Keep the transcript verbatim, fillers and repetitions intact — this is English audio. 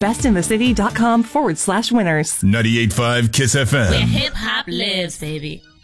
bestinthecity.com forward slash winners. ninety-eight point five Kiss F M. Where hip hop lives, baby.